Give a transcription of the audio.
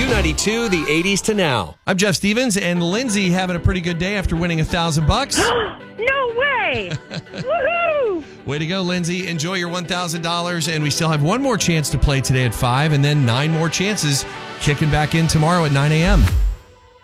Q92, the 80s to now. I'm Jeff Stevens, and Lindsay having a pretty good day after winning $1,000. No way! Woohoo! Way to go, Lindsay. Enjoy your $1,000, and we still have one more chance to play today at 5, and then 9 more chances kicking back in tomorrow at 9 a.m.